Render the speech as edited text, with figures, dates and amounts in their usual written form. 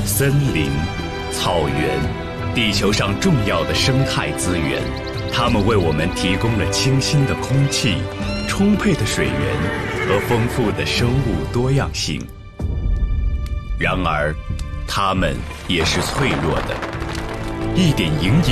森林、草原，地球上重要的生态资源，它们为我们提供了清新的空气、充沛的水源和丰富的生物多样性。然而，它们也是脆弱的，一点营养